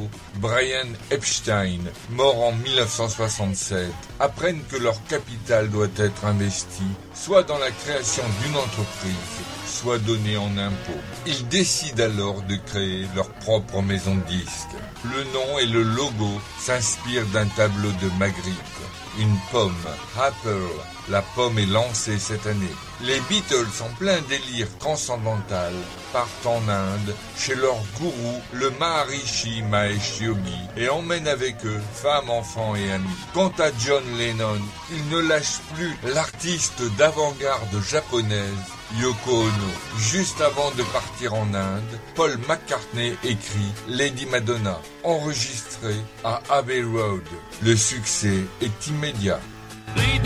Brian Epstein, mort en 1967, apprennent que leur capital doit être investi soit dans la création d'une entreprise, soit donné en impôts. Ils décident alors de créer leur propre maison de disques. Le nom et le logo s'inspirent d'un tableau de Magritte. Une pomme, Apple, la pomme est lancée cette année. Les Beatles, en plein délire transcendantal, partent en Inde, chez leur gourou, le Maharishi Mahesh Yogi, et emmènent avec eux femmes, enfants et amis. Quant à John Lennon, il ne lâche plus l'artiste d'avant-garde japonaise, Yoko Ono. Juste avant de partir en Inde, Paul McCartney écrit Lady Madonna, enregistré à Abbey Road. Le succès est immédiat. Lady